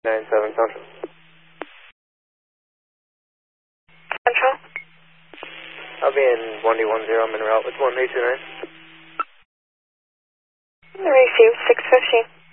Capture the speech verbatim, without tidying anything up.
nine seven Central. Central? I'll be in one D one zero, I'm en route with one three two nine. Received, six fifteen.